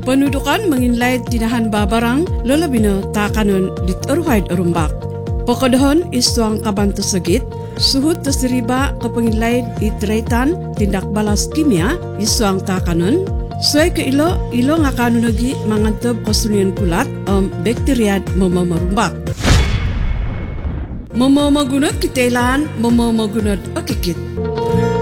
Penudukan menginlay tinahan babarang lalabina takanon lit urwaid urumbak. Pokodohon isuang kabanto sagit, suhut tasiriba kapanginlay itraitan tindak balas kimia isuang takanon. Suay ke ilo nga kanon lagi mangantob kosunian kulat bakteriad mamarumbak. Mamagunod kitailan, mamagunod akikit.